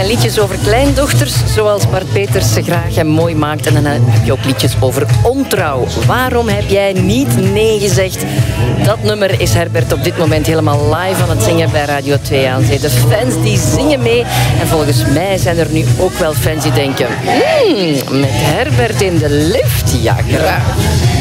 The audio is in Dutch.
liedjes over kleindochters, zoals Bart Peters ze graag en mooi maakt. En dan heb je ook liedjes over ontrouw. Waarom heb jij niet nee gezegd? Dat nummer is Herbert op dit moment helemaal live aan het zingen bij Radio 2 aan Zee. De fans die zingen mee. En volgens mij zijn er nu ook wel fans die denken... met Herbert in de lift, ja graag.